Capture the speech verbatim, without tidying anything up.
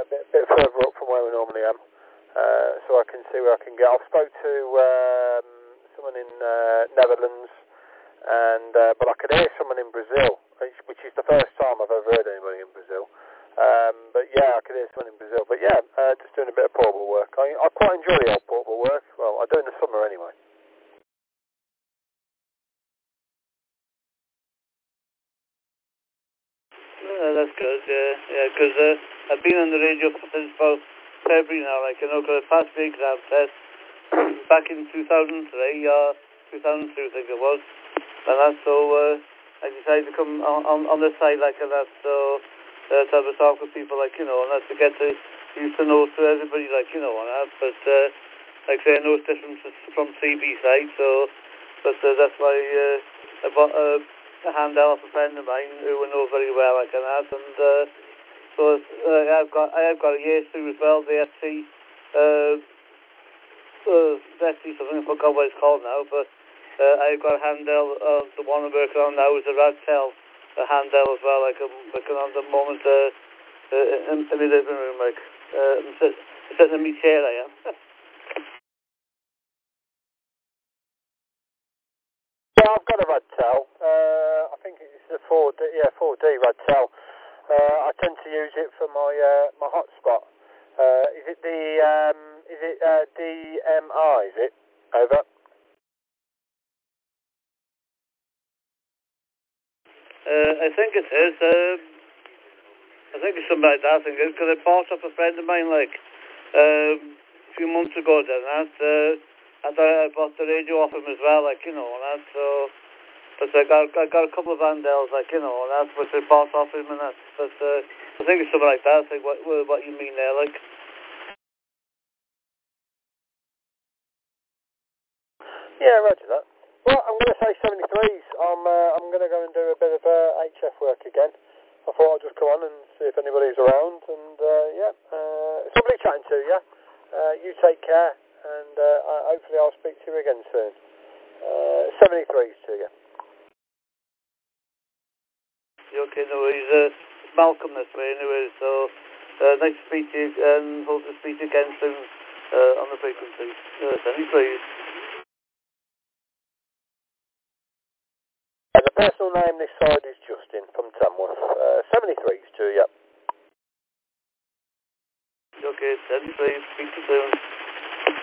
a bit, bit further up from where we normally am, uh, so I can see where I can get. I've spoke to um, someone in uh, Netherlands, and uh, but I could hear someone in Brazil, which, which is the first time I've ever heard anybody in Brazil. Um, but yeah, I could hear someone in Brazil. But yeah, uh, just doing a bit of portable work. I, I quite enjoy the old portable work. Well, I do in the summer anyway. Yeah, that's good, yeah, yeah, because uh, I've been on the radio since about February now, like, you know, because I passed the exam test back in two thousand three, or two thousand two, I think it was, and that's so, uh, I decided to come on, on, on this side, like, and that's so, uh, to have a talk with people, like, you know, and that's to get to, used to know to everybody, like, you know, and that, but, uh, like I say, I know it's different from C B side, so, but uh, that's why, uh, I bought, uh, a handout off a friend of mine who I know very well, like that, and uh, so uh, I've got I have got a year through as well, the S T, uh, uh, S T something, I forgot what it's called now, but uh, I've got a handout of the one I'm working on now is a Radtel, a handout as well, like I'm working on at the moment uh, uh, in, in my living room, like, uh, I'm sitting, sitting in my chair, I am. Yeah, I've got a Radtel. Uh, I think it's a four D, yeah, four D Radtel. Uh, I tend to use it for my uh, my hotspot. Uh, is it the um, is it uh, D M I? Is it over? Uh, I think it is. Uh, I think it's something like that. I think it is because I bought off a friend of mine like um, a few months ago. Then that, uh, and I bought the radio off him as well, like, you know, and that. So, but I got I got a couple of Vandals, like, you know, and that's what I bought off him and that. But uh, I think it's something like that. I think what what you mean there, like. Yeah, roger that. Well, I'm going to say seventy-threes. I'm uh, I'm going to go and do a bit of uh, H F work again. I thought I'd just come on and see if anybody's around, and uh, yeah, uh, it's lovely chatting to you. Uh, you take care, and uh, I, hopefully I'll speak to you again soon. Uh, seventy-threes to you. Okay, no worries. Uh, Malcolm this way anyway, so uh, nice to speak to you, and hope to speak to you again soon uh, on the frequency. Uh, seventy-threes. And the personal name this side is Justin from Tamworth. Uh, seventy-threes to you. Okay, seventy-threes. Speak to you soon.